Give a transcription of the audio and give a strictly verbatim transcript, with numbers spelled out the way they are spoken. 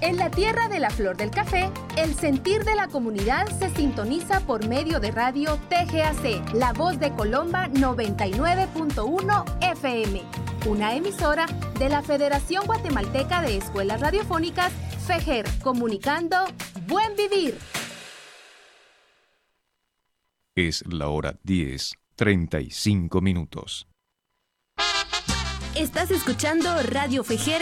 En la tierra de la flor del café, el sentir de la comunidad se sintoniza por medio de radio T G A C, La Voz de Colomba noventa y nueve punto uno F M, una emisora de la Federación Guatemalteca de Escuelas Radiofónicas, FEGER, comunicando Buen Vivir. Es la hora diez, treinta y cinco minutos. Estás escuchando Radio FEGER